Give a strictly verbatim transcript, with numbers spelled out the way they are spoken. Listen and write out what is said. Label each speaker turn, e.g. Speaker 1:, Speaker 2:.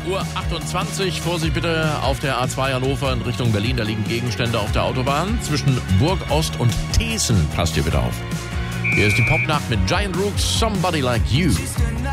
Speaker 1: Uhr achtundzwanzig. Vorsicht bitte auf der A zwei Hannover in Richtung Berlin. Da liegen Gegenstände auf der Autobahn. Zwischen Burg Ost und Thesen. Passt ihr bitte auf. Hier ist die Popnacht mit Giant Rooks, Somebody Like You.